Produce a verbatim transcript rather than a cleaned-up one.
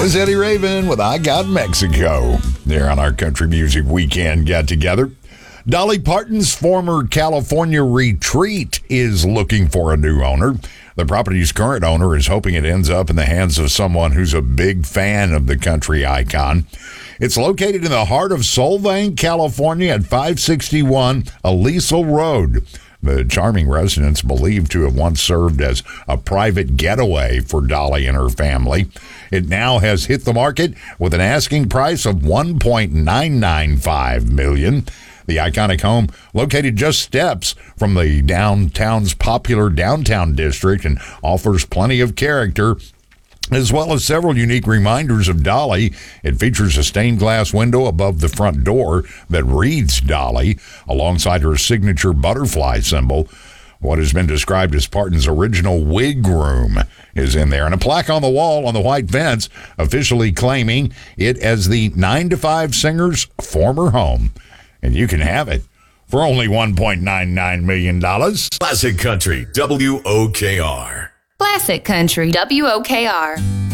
This is Eddie Raven with I Got Mexico. There on our Country Music Weekend Get Together. Dolly Parton's former California retreat is looking for a new owner. The property's current owner is hoping it ends up in the hands of someone who's a big fan of the country icon. It's located in the heart of Solvang, California at five sixty-one Alisal Road. The charming residence believed to have once served as a private getaway for Dolly and her family. It now has hit the market with an asking price of one point nine nine five million dollars. The iconic home, located just steps from the downtown's popular downtown district, and offers plenty of character, as well as several unique reminders of Dolly. It features a stained glass window above the front door that reads Dolly, alongside her signature butterfly symbol. What has been described as Parton's original wig room is in there, and a plaque on the wall on the white fence officially claiming it as the nine to five singer's former home. And you can have it for only one point nine nine million dollars. Classic Country, W O K R. Classic Country, W O K R.